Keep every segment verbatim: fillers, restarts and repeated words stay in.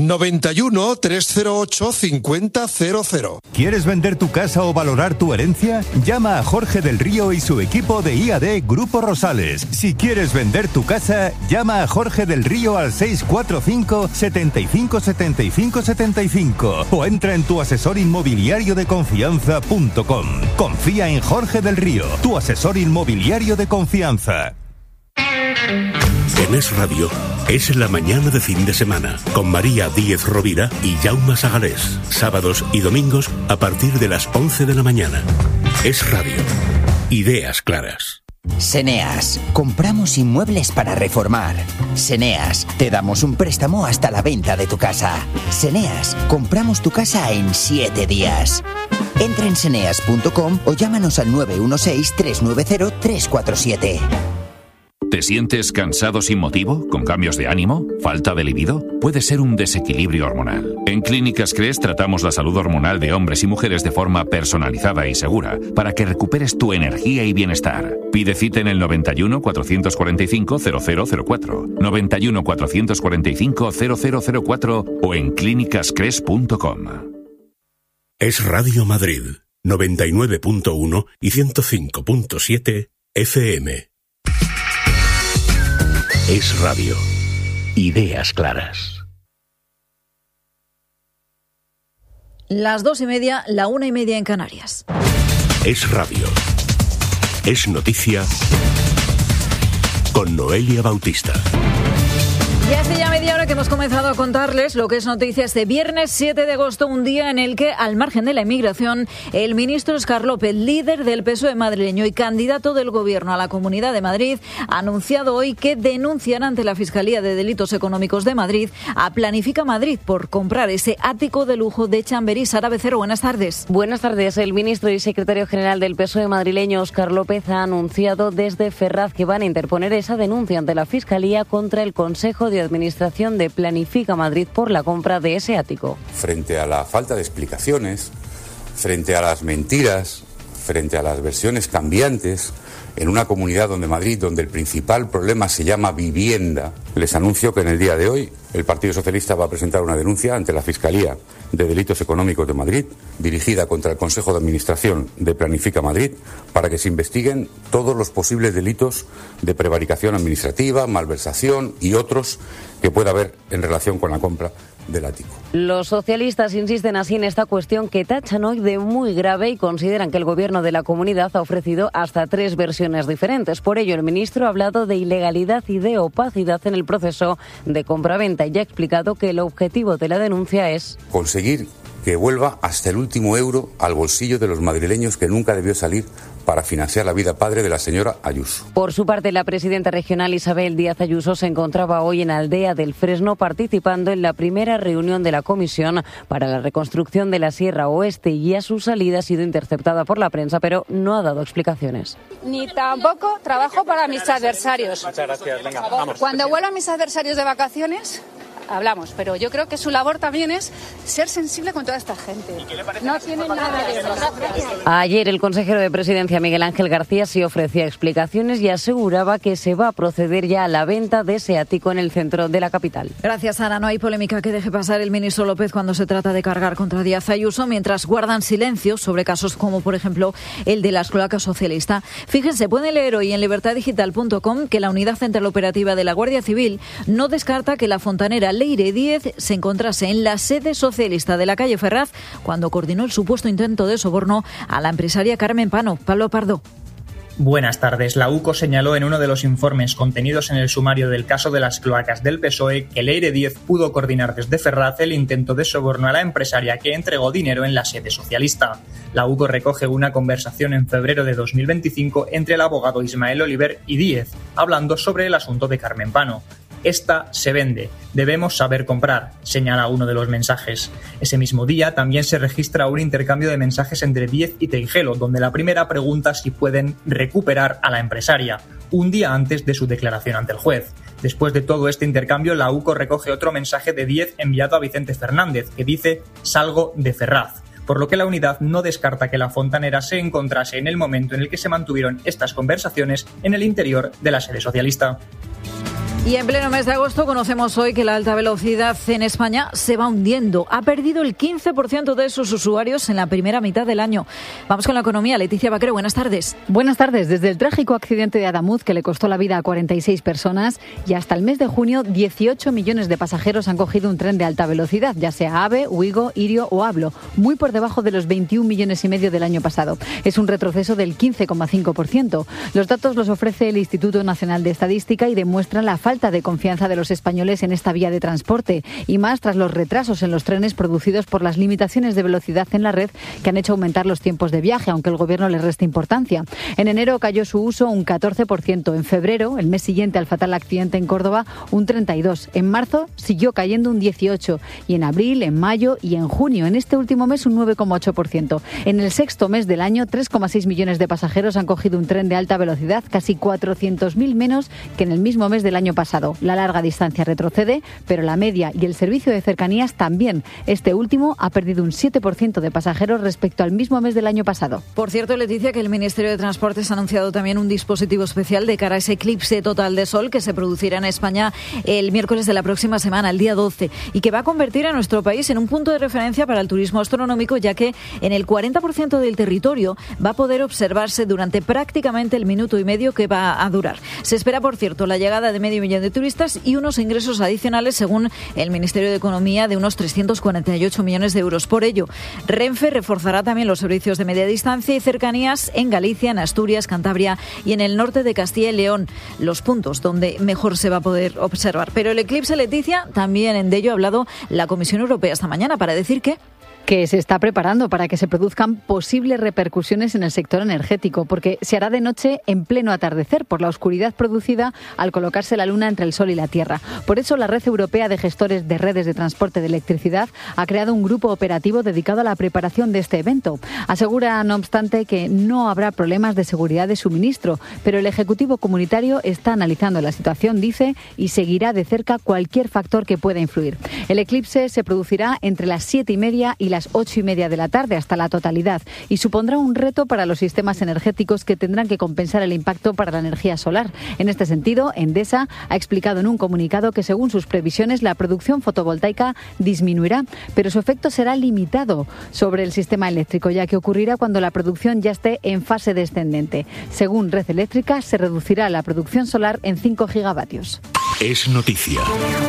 noventa y uno, trescientos ocho, cincuenta cero cero. ¿Quieres vender tu casa o valorar tu herencia? Llama a Jorge del Río y su equipo de I A D Grupo Rosales. Si quieres vender tu casa, llama a Jorge del Río al seis cuatro cinco, setenta y cinco, setenta y cinco, setenta y cinco o entra en tu asesor inmobiliario de confianza punto com. Confía en Jorge del Río, tu asesor inmobiliario de confianza. En Es Radio, es la mañana de fin de semana, con María Díez Rovira y Jaume Sagalés. Sábados y domingos a partir de las once de la mañana. Es Radio. Ideas claras. Seneas, compramos inmuebles para reformar. Seneas, te damos un préstamo hasta la venta de tu casa. Seneas, compramos tu casa en siete días. Entra en seneas punto com o llámanos al nueve uno seis, tres nueve cero, tres cuatro siete. ¿Te sientes cansado sin motivo? ¿Con cambios de ánimo? ¿Falta de libido? Puede ser un desequilibrio hormonal. En Clínicas Cres tratamos la salud hormonal de hombres y mujeres de forma personalizada y segura para que recuperes tu energía y bienestar. Pide cita en el noventa y uno, cuatrocientos cuarenta y cinco, cero cero cero cuatro, noventa y uno, cuatrocientos cuarenta y cinco, cero cero cero cuatro o en clínicas cres punto com. Es Radio Madrid, noventa y nueve punto uno y ciento cinco punto siete F M. Es Radio. Ideas claras. Las dos y media, la una y media en Canarias. Es Radio. Es noticia con Noelia Bautista. Y hace ya media hora que hemos comenzado a contarles lo que es noticia este viernes siete de agosto, un día en el que, al margen de la inmigración, el ministro Óscar López, líder del P S O E madrileño y candidato del Gobierno a la Comunidad de Madrid, ha anunciado hoy que denunciará ante la Fiscalía de Delitos Económicos de Madrid a Planifica Madrid por comprar ese ático de lujo de Chamberí. Sara Becerro, buenas tardes. Buenas tardes. El ministro y secretario general del P S O E madrileño, Óscar López, ha anunciado desde Ferraz que van a interponer esa denuncia ante la Fiscalía contra el Consejo de Administración de Planifica Madrid por la compra de ese ático. Frente a la falta de explicaciones, frente a las mentiras, frente a las versiones cambiantes, en una comunidad donde Madrid, donde el principal problema se llama vivienda, les anuncio que en el día de hoy el Partido Socialista va a presentar una denuncia ante la Fiscalía de Delitos Económicos de Madrid, dirigida contra el Consejo de Administración de Planifica Madrid, para que se investiguen todos los posibles delitos de prevaricación administrativa, malversación y otros que pueda haber en relación con la compra del ático. Los socialistas insisten así en esta cuestión, que tachan hoy de muy grave y consideran que el Gobierno de la comunidad ha ofrecido hasta tres versiones diferentes. Por ello, el ministro ha hablado de ilegalidad y de opacidad en el proceso de compraventa y ha explicado que el objetivo de la denuncia es conseguir que vuelva hasta el último euro al bolsillo de los madrileños, que nunca debió salir para financiar la vida padre de la señora Ayuso. Por su parte, la presidenta regional Isabel Díaz Ayuso se encontraba hoy en Aldea del Fresno participando en la primera reunión de la Comisión para la Reconstrucción de la Sierra Oeste, y a su salida ha sido interceptada por la prensa, pero no ha dado explicaciones. Ni tampoco trabajo para mis adversarios. Muchas gracias, venga, vamos. Cuando vuelvan mis adversarios de vacaciones, hablamos, pero yo creo que su labor también es ser sensible con toda esta gente. No tienen nada de eso. Ayer el consejero de Presidencia, Miguel Ángel García, sí ofrecía explicaciones y aseguraba que se va a proceder ya a la venta de ese ático en el centro de la capital. Gracias, Ana. No hay polémica que deje pasar el ministro López cuando se trata de cargar contra Díaz Ayuso, mientras guardan silencio sobre casos como, por ejemplo, el de las cloacas socialista. Fíjense, pueden leer hoy en libertad digital punto com que la Unidad Central Operativa de la Guardia Civil no descarta que la fontanera Leire Díez se encontrase en la sede socialista de la calle Ferraz cuando coordinó el supuesto intento de soborno a la empresaria Carmen Pano. Pablo Pardo. Buenas tardes. La U C O señaló en uno de los informes contenidos en el sumario del caso de las cloacas del P S O E que Leire Díez pudo coordinar desde Ferraz el intento de soborno a la empresaria que entregó dinero en la sede socialista. La U C O recoge una conversación en febrero de dos mil veinticinco entre el abogado Ismael Oliver y Díez, hablando sobre el asunto de Carmen Pano. Esta se vende, debemos saber comprar, señala uno de los mensajes. Ese mismo día también se registra un intercambio de mensajes entre Díez y Teijelo, donde la primera pregunta si pueden recuperar a la empresaria, un día antes de su declaración ante el juez. Después de todo este intercambio, la U C O recoge otro mensaje de Díez enviado a Vicente Fernández, que dice «Salgo de Ferraz», por lo que la unidad no descarta que la fontanera se encontrase en el momento en el que se mantuvieron estas conversaciones en el interior de la sede socialista. Y en pleno mes de agosto conocemos hoy que la alta velocidad en España se va hundiendo. Ha perdido el quince por ciento de sus usuarios en la primera mitad del año. Vamos con la economía. Leticia Vaquero, buenas tardes. Buenas tardes. Desde el trágico accidente de Adamuz, que le costó la vida a cuarenta y seis personas, y hasta el mes de junio, dieciocho millones de pasajeros han cogido un tren de alta velocidad, ya sea AVE, Ouigo, Irio o Ablo, muy por debajo de los veintiún millones y medio del año pasado. Es un retroceso del quince coma cinco por ciento. Los datos los ofrece el Instituto Nacional de Estadística y demuestran la falta de confianza de los españoles en esta vía de transporte, y más tras los retrasos en los trenes producidos por las limitaciones de velocidad en la red que han hecho aumentar los tiempos de viaje, aunque el gobierno les resta importancia. En enero cayó su uso un catorce por ciento, en febrero, el mes siguiente al fatal accidente en Córdoba, un treinta y dos por ciento, en marzo siguió cayendo un dieciocho por ciento y en abril, en mayo y en junio, en este último mes, un nueve coma ocho por ciento. En el sexto mes del año, tres coma seis millones de pasajeros han cogido un tren de alta velocidad, casi cuatrocientos mil menos que en el mismo mes del año pasado. La larga distancia retrocede, pero la media y el servicio de cercanías también. Este último ha perdido un siete por ciento de pasajeros respecto al mismo mes del año pasado. Por cierto, Leticia, que el Ministerio de Transportes ha anunciado también un dispositivo especial de cara a ese eclipse total de sol que se producirá en España el miércoles de la próxima semana, el día doce, y que va a convertir a nuestro país en un punto de referencia para el turismo astronómico, ya que en el cuarenta por ciento del territorio va a poder observarse durante prácticamente el minuto y medio que va a durar. Se espera, por cierto, la llegada de medio millón de turistas y unos ingresos adicionales, según el Ministerio de Economía, de unos trescientos cuarenta y ocho millones de euros. Por ello, Renfe reforzará también los servicios de media distancia y cercanías en Galicia, en Asturias, Cantabria y en el norte de Castilla y León, los puntos donde mejor se va a poder observar. Pero el eclipse, Leticia, también en ello ha hablado la Comisión Europea esta mañana para decir que que se está preparando para que se produzcan posibles repercusiones en el sector energético, porque se hará de noche en pleno atardecer por la oscuridad producida al colocarse la luna entre el Sol y la Tierra. Por eso la Red Europea de Gestores de Redes de Transporte de Electricidad ha creado un grupo operativo dedicado a la preparación de este evento. Asegura, no obstante, que no habrá problemas de seguridad de suministro, pero el Ejecutivo Comunitario está analizando la situación, dice, y seguirá de cerca cualquier factor que pueda influir. El eclipse se producirá entre las siete y media y las ocho y media de la tarde hasta la totalidad y supondrá un reto para los sistemas energéticos que tendrán que compensar el impacto para la energía solar. En este sentido, Endesa ha explicado en un comunicado que según sus previsiones la producción fotovoltaica disminuirá, pero su efecto será limitado sobre el sistema eléctrico, ya que ocurrirá cuando la producción ya esté en fase descendente. Según Red Eléctrica, se reducirá la producción solar en cinco gigavatios. Es noticia.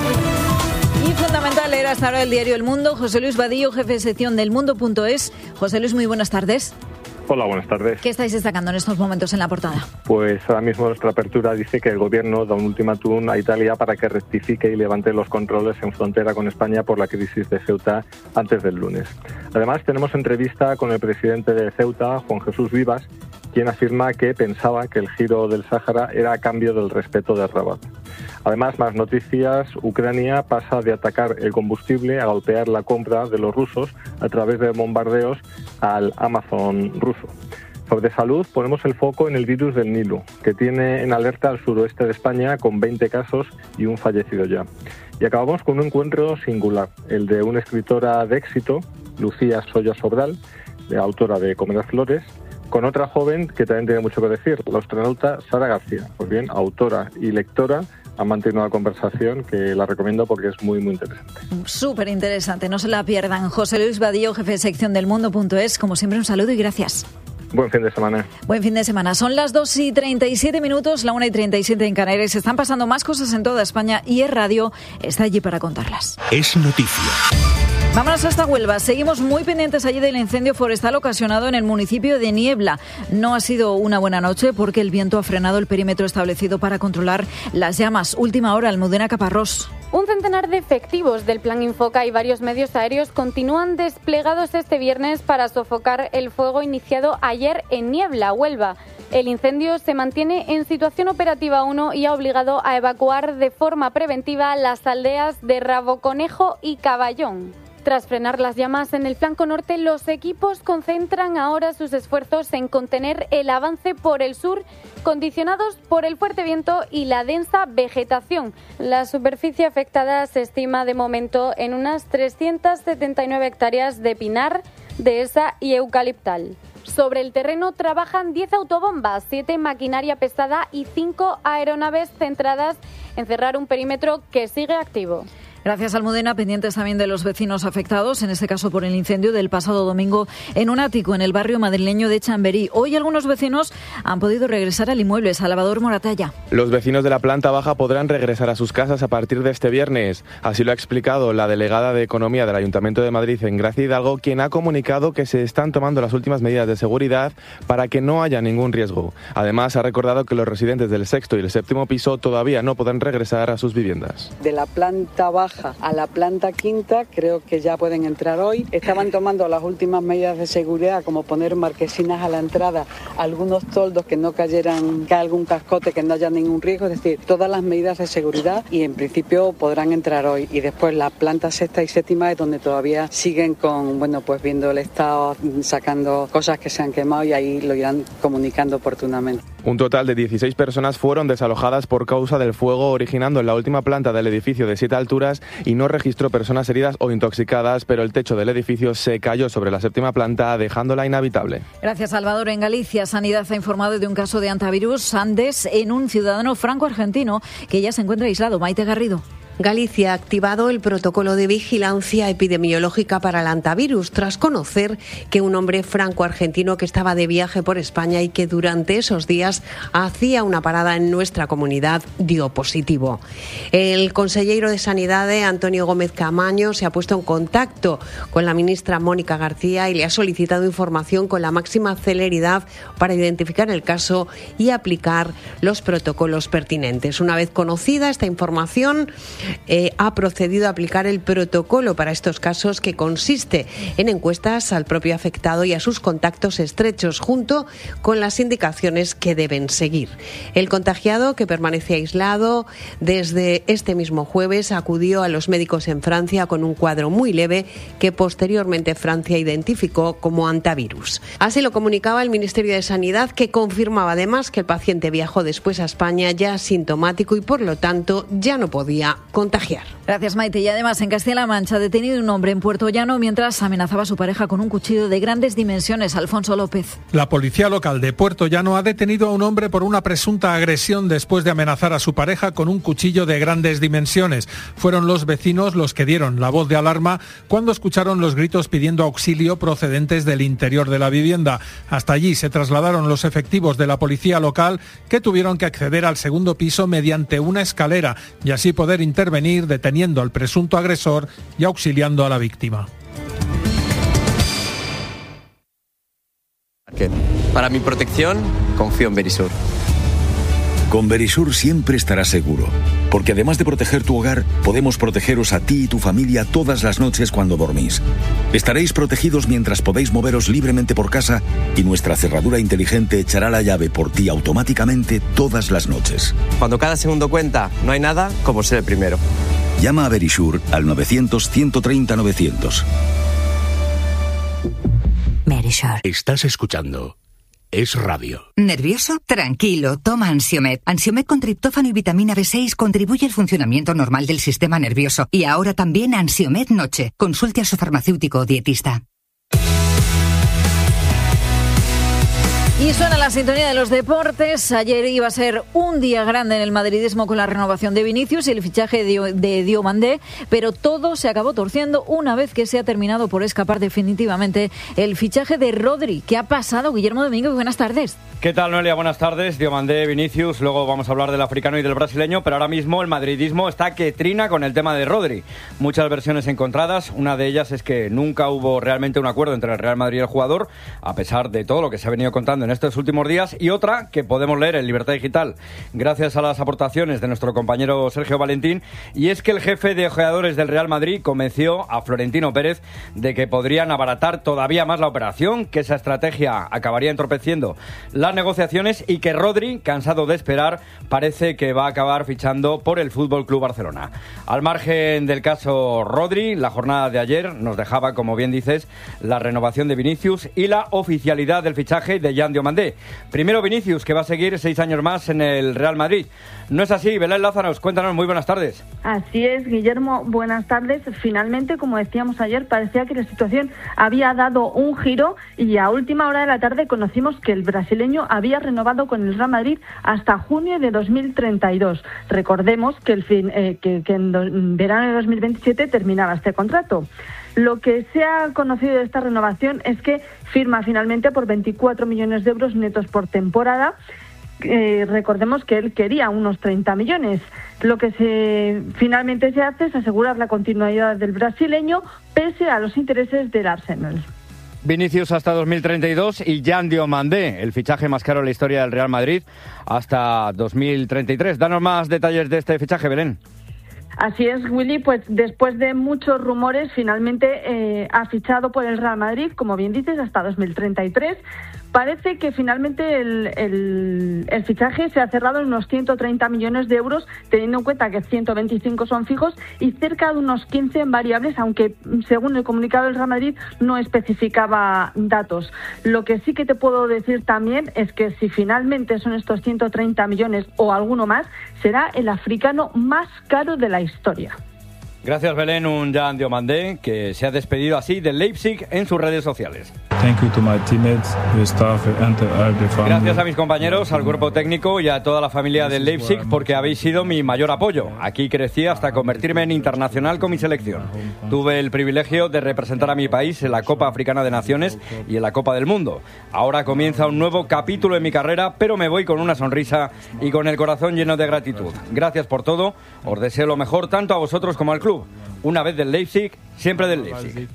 Y fundamental leer hasta ahora el diario El Mundo. José Luis Vadillo, jefe de sección del Mundo punto es. José Luis, muy buenas tardes. Hola, buenas tardes. ¿Qué estáis destacando en estos momentos en la portada? Pues ahora mismo nuestra apertura dice que el gobierno da un ultimátum a Italia para que rectifique y levante los controles en frontera con España por la crisis de Ceuta antes del lunes. Además, tenemos entrevista con el presidente de Ceuta, Juan Jesús Vivas, quien afirma que pensaba que el giro del Sáhara era a cambio del respeto de Rabat. Además, más noticias, Ucrania pasa de atacar el combustible a golpear la compra de los rusos a través de bombardeos al Amazon ruso. Sobre salud, ponemos el foco en el virus del Nilo, que tiene en alerta al suroeste de España con veinte casos y un fallecido ya. Y acabamos con un encuentro singular, el de una escritora de éxito, Lucía Soya Sobral, autora de Comer las Flores, con otra joven que también tiene mucho que decir, la astronauta Sara García. Pues bien, autora y lectora, han mantenido una conversación que la recomiendo porque es muy, muy interesante. Súper interesante, no se la pierdan. José Luis Vadillo, jefe de sección del Mundo punto es, como siempre un saludo y gracias. Buen fin de semana. Buen fin de semana. Son las dos y treinta y siete minutos, la una y treinta y siete en Canarias. Están pasando más cosas en toda España y Es Radio está allí para contarlas. Es noticia. Vámonos hasta Huelva. Seguimos muy pendientes allí del incendio forestal ocasionado en el municipio de Niebla. No ha sido una buena noche porque el viento ha frenado el perímetro establecido para controlar las llamas. Última hora, Almudena Caparrós. Un centenar de efectivos del Plan Infoca y varios medios aéreos continúan desplegados este viernes para sofocar el fuego iniciado ayer en Niebla, Huelva. El incendio se mantiene en situación operativa uno y ha obligado a evacuar de forma preventiva las aldeas de Raboconejo y Caballón. Tras frenar las llamas en el flanco norte, los equipos concentran ahora sus esfuerzos en contener el avance por el sur, condicionados por el fuerte viento y la densa vegetación. La superficie afectada se estima de momento en unas trescientas setenta y nueve hectáreas de pinar, dehesa y eucaliptal. Sobre el terreno trabajan diez autobombas, siete maquinaria pesada y cinco aeronaves centradas en cerrar un perímetro que sigue activo. Gracias, Almudena. Pendientes también de los vecinos afectados, en este caso por el incendio del pasado domingo en un ático en el barrio madrileño de Chamberí. Hoy algunos vecinos han podido regresar al inmueble. Salvador Moratalla. Los vecinos de la planta baja podrán regresar a sus casas a partir de este viernes. Así lo ha explicado la delegada de Economía del Ayuntamiento de Madrid, Engracia Hidalgo, quien ha comunicado que se están tomando las últimas medidas de seguridad para que no haya ningún riesgo. Además, ha recordado que los residentes del sexto y el séptimo piso todavía no podrán regresar a sus viviendas. De la planta baja a la planta quinta creo que ya pueden entrar hoy. Estaban tomando las últimas medidas de seguridad, como poner marquesinas a la entrada, algunos toldos que no cayeran, que algún cascote, que no haya ningún riesgo, es decir, todas las medidas de seguridad, y en principio podrán entrar hoy. Y después la planta sexta y séptima es donde todavía siguen con, bueno, pues viendo el estado, sacando cosas que se han quemado, y ahí lo irán comunicando oportunamente. Un total de dieciséis personas fueron desalojadas por causa del fuego originando en la última planta del edificio de siete alturas y no registró personas heridas o intoxicadas, pero el techo del edificio se cayó sobre la séptima planta, dejándola inhabitable. Gracias, Salvador. En Galicia, Sanidad ha informado de un caso de antivirus Andes en un ciudadano franco-argentino que ya se encuentra aislado. Maite Garrido. Galicia ha activado el protocolo de vigilancia epidemiológica para el antivirus tras conocer que un hombre franco-argentino que estaba de viaje por España y que durante esos días hacía una parada en nuestra comunidad dio positivo. El consejero de Sanidad, Antonio Gómez Camaño, se ha puesto en contacto con la ministra Mónica García y le ha solicitado información con la máxima celeridad para identificar el caso y aplicar los protocolos pertinentes. Una vez conocida esta información, Eh, ha procedido a aplicar el protocolo para estos casos, que consiste en encuestas al propio afectado y a sus contactos estrechos, junto con las indicaciones que deben seguir. El contagiado, que permanece aislado desde este mismo jueves, acudió a los médicos en Francia con un cuadro muy leve que posteriormente Francia identificó como antivirus. Así lo comunicaba el Ministerio de Sanidad, que confirmaba además que el paciente viajó después a España ya asintomático y por lo tanto ya no podía contagiar. Gracias, Maite. Y además, en Castilla-La Mancha ha detenido un hombre en Puerto Llano mientras amenazaba a su pareja con un cuchillo de grandes dimensiones. Alfonso López. La policía local de Puerto Llano ha detenido a un hombre por una presunta agresión después de amenazar a su pareja con un cuchillo de grandes dimensiones. Fueron los vecinos los que dieron la voz de alarma cuando escucharon los gritos pidiendo auxilio procedentes del interior de la vivienda. Hasta allí se trasladaron los efectivos de la policía local, que tuvieron que acceder al segundo piso mediante una escalera y así poder intervenir venir deteniendo al presunto agresor y auxiliando a la víctima. Para mi protección, confío en Verisur. Con Verisur siempre estarás seguro, porque además de proteger tu hogar, podemos protegeros a ti y tu familia todas las noches cuando dormís. Estaréis protegidos mientras podéis moveros libremente por casa y nuestra cerradura inteligente echará la llave por ti automáticamente todas las noches. Cuando cada segundo cuenta, no hay nada como ser el primero. Llama a Verisur al novecientos, ciento treinta, novecientos. Verisur. Estás escuchando Es Radio. ¿Nervioso? Tranquilo, toma Ansiomed. Ansiomed con triptófano y vitamina B seis contribuye al funcionamiento normal del sistema nervioso. Y ahora también Ansiomed Noche. Consulte a su farmacéutico o dietista. Y suena la sintonía de los deportes. Ayer iba a ser un día grande en el madridismo con la renovación de Vinicius y el fichaje de, de Diomandé, pero todo se acabó torciendo una vez que se ha terminado por escapar definitivamente el fichaje de Rodri. ¿Qué ha pasado, Guillermo Domingo? Buenas tardes. ¿Qué tal, Noelia? Buenas tardes. Diomandé, Vinicius, luego vamos a hablar del africano y del brasileño, pero ahora mismo el madridismo está que trina con el tema de Rodri. Muchas versiones encontradas. Una de ellas es que nunca hubo realmente un acuerdo entre el Real Madrid y el jugador, a pesar de todo lo que se ha venido contando en estos últimos días, y otra que podemos leer en Libertad Digital gracias a las aportaciones de nuestro compañero Sergio Valentín, y es que el jefe de ojeadores del Real Madrid convenció a Florentino Pérez de que podrían abaratar todavía más la operación, que esa estrategia acabaría entorpeciendo las negociaciones y que Rodri, cansado de esperar, parece que va a acabar fichando por el F C Barcelona. Al margen del caso Rodri, la jornada de ayer nos dejaba, como bien dices, la renovación de Vinicius y la oficialidad del fichaje de Jan Diomandé. Primero Vinicius, que va a seguir seis años más en el Real Madrid. ¿No es así? Belén Lázaros, cuéntanos, muy buenas tardes. Así es, Guillermo, buenas tardes. Finalmente, como decíamos ayer, parecía que la situación había dado un giro y a última hora de la tarde conocimos que el brasileño había renovado con el Real Madrid hasta junio de dos mil treinta y dos. Recordemos que, el fin, eh, que, que en, do, en verano de dos mil veintisiete terminaba este contrato. Lo que se ha conocido de esta renovación es que firma finalmente por veinticuatro millones de euros netos por temporada. Eh, recordemos que él quería unos treinta millones. Lo que se finalmente se hace es asegurar la continuidad del brasileño pese a los intereses del Arsenal. Vinicius hasta dos mil treinta y dos y Jan Diomandé, el fichaje más caro en la historia del Real Madrid, hasta dos mil treinta y tres. Danos más detalles de este fichaje, Belén. Así es, Willy, pues después de muchos rumores, finalmente eh, ha fichado por el Real Madrid, como bien dices, hasta dos mil treinta y tres. Parece que finalmente el, el, el fichaje se ha cerrado en unos ciento treinta millones de euros, teniendo en cuenta que ciento veinticinco son fijos y cerca de unos quince en variables, aunque según el comunicado del Real Madrid no especificaba datos. Lo que sí que te puedo decir también es que si finalmente son estos ciento treinta millones o alguno más, será el africano más caro de la historia. Gracias, Belén. Un Jan Diomandé que se ha despedido así del Leipzig en sus redes sociales. Thank you to my teammates, the staff and the family. Gracias a mis compañeros, al cuerpo técnico y a toda la familia del Leipzig porque habéis sido mi mayor apoyo. Aquí crecí hasta convertirme en internacional con mi selección. Tuve el privilegio de representar a mi país en la Copa Africana de Naciones y en la Copa del Mundo. Ahora comienza un nuevo capítulo en mi carrera, pero me voy con una sonrisa y con el corazón lleno de gratitud. Gracias por todo. Os deseo lo mejor tanto a vosotros como al club. Una vez del Leipzig, siempre del Leipzig.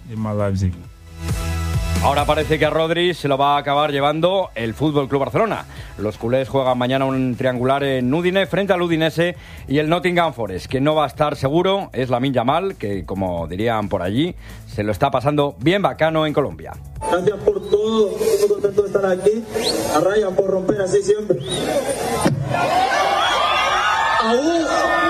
Ahora parece que a Rodri se lo va a acabar llevando el F C Barcelona. Los culés juegan mañana un triangular en Udine frente al Udinese y el Nottingham Forest, que no va a estar seguro, es Lamine Yamal, que como dirían por allí, se lo está pasando bien bacano en Colombia. Gracias por todo, estoy contento de estar aquí. A Ryan por romper así siempre. ¡Aún!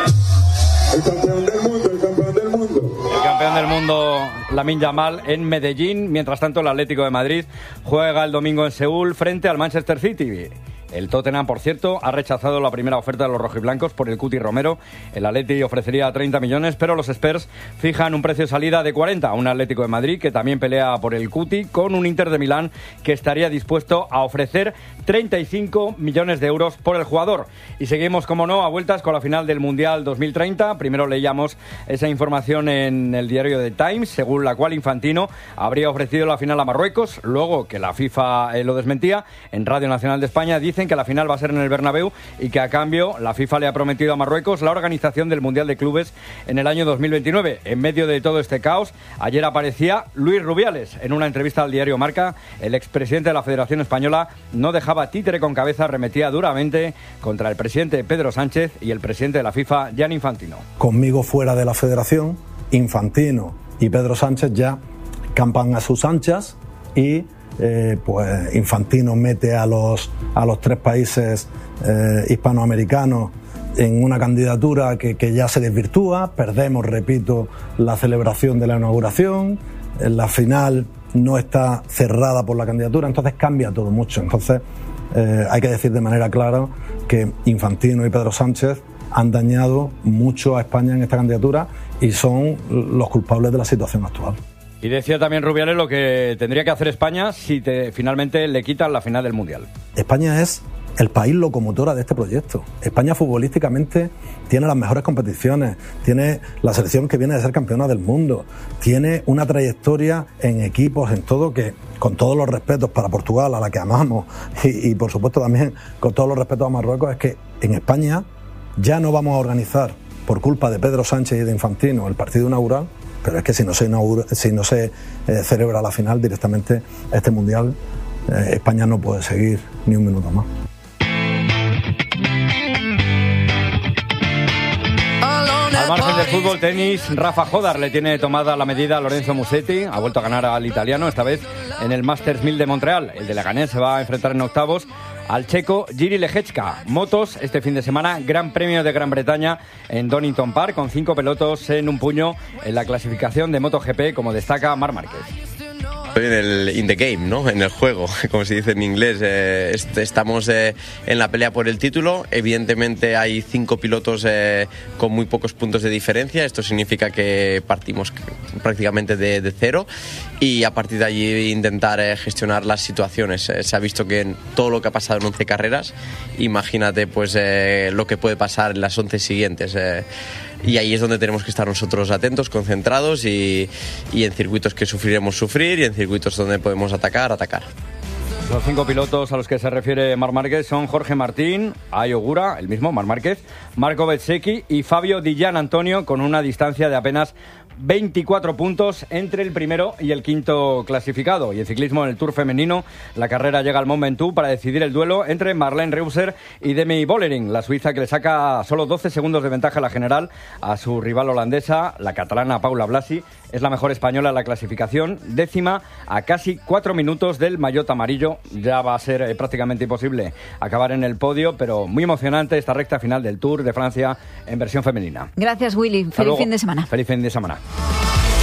El campeón del mundo, el campeón del mundo. El campeón del mundo, Lamine Yamal, en Medellín. Mientras tanto, el Atlético de Madrid juega el domingo en Seúl frente al Manchester City. El Tottenham, por cierto, ha rechazado la primera oferta de los rojiblancos por el Cuti Romero. El Atleti ofrecería treinta millones, pero los Spurs fijan un precio de salida de cuarenta. Un Atlético de Madrid que también pelea por el Cuti con un Inter de Milán que estaría dispuesto a ofrecer treinta y cinco millones de euros por el jugador. Y seguimos, como no, a vueltas con la final del Mundial dos mil treinta. Primero leíamos esa información en el diario The Times, según la cual Infantino habría ofrecido la final a Marruecos, luego que la FIFA eh, lo desmentía. En Radio Nacional de España dicen que la final va a ser en el Bernabéu y que a cambio la FIFA le ha prometido a Marruecos la organización del Mundial de Clubes en el año dos mil veintinueve. En medio de todo este caos, ayer aparecía Luis Rubiales. En una entrevista al diario Marca, el expresidente de la Federación Española no dejaba títere con cabeza, arremetía duramente contra el presidente Pedro Sánchez y el presidente de la FIFA, Gianni Infantino. Conmigo fuera de la Federación, Infantino y Pedro Sánchez ya campan a sus anchas y Eh, pues Infantino mete a los, a los tres países eh, hispanoamericanos en una candidatura que, que ya se desvirtúa. Perdemos, repito, la celebración de la inauguración, la final no está cerrada por la candidatura, entonces cambia todo mucho. Entonces eh, hay que decir de manera clara que Infantino y Pedro Sánchez han dañado mucho a España en esta candidatura y son los culpables de la situación actual. Y decía también Rubiales lo que tendría que hacer España si te, finalmente le quitan la final del Mundial. España es el país locomotora de este proyecto. España futbolísticamente tiene las mejores competiciones, tiene la selección que viene de ser campeona del mundo, tiene una trayectoria en equipos, en todo, que con todos los respetos para Portugal, a la que amamos, y, y por supuesto también con todos los respetos a Marruecos, es que en España ya no vamos a organizar, por culpa de Pedro Sánchez y de Infantino, el partido inaugural. Pero es que si no se, inaugura, si no se eh, celebra la final directamente, este Mundial, eh, España no puede seguir ni un minuto más. Al margen del fútbol, tenis, Rafa Jodar le tiene tomada la medida a Lorenzo Musetti. Ha vuelto a ganar al italiano, esta vez en el Masters mil de Montreal. El de Leganés se va a enfrentar en octavos al checo Jiri Lehečka. Motos, este fin de semana, Gran Premio de Gran Bretaña en Donington Park, con cinco pilotos en un puño en la clasificación de MotoGP, como destaca Marc Márquez. En el in the game, ¿no? En el juego, como se dice en inglés. Eh, est- estamos eh, en la pelea por el título. Evidentemente hay cinco pilotos eh, con muy pocos puntos de diferencia. Esto significa que partimos prácticamente de, de cero y a partir de allí intentar eh, gestionar las situaciones. Eh, se ha visto que en todo lo que ha pasado en once carreras, imagínate pues eh, lo que puede pasar en las once siguientes. Eh, Y ahí es donde tenemos que estar nosotros atentos, concentrados y, y en circuitos que sufriremos sufrir y en circuitos donde podemos atacar, atacar. Los cinco pilotos a los que se refiere Marc Márquez son Jorge Martín, Ai Ogura, el mismo Marc Márquez, Marco Bezzecchi y Fabio Di Gianantonio, con una distancia de apenas veinticuatro puntos entre el primero y el quinto clasificado. Y en ciclismo, en el Tour femenino, la carrera llega al Mont Ventoux para decidir el duelo entre Marlene Reusser y Demi Vollering, la suiza que le saca solo doce segundos de ventaja a la general a su rival holandesa, la catalana Paula Blasi. Es la mejor española en la clasificación, décima a casi cuatro minutos del maillot amarillo. Ya va a ser eh, prácticamente imposible acabar en el podio, pero muy emocionante esta recta final del Tour de Francia en versión femenina. Gracias, Willy. Hasta Feliz luego. fin de semana. Feliz fin de semana.